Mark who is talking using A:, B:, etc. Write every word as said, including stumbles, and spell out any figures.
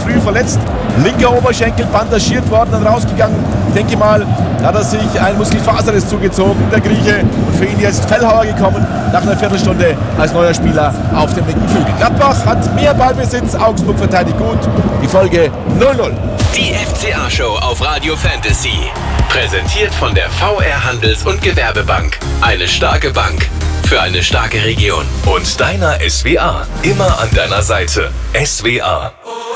A: früh verletzt. Linker Oberschenkel bandagiert worden und rausgegangen. Ich denke mal, da hat er sich ein Muskelfaserriss zugezogen, der Grieche. Und für ihn jetzt Fellhauer gekommen, nach einer Viertelstunde als neuer Spieler auf dem linken Flügel. Gladbach hat mehr Ballbesitz, Augsburg verteidigt gut. Die Folge null null.
B: Die F C A-Show auf Radio Fantasy. Präsentiert von der V R Handels- und Gewerbebank. Eine starke Bank für eine starke Region. Und deiner S W A. Immer an deiner Seite. S W A.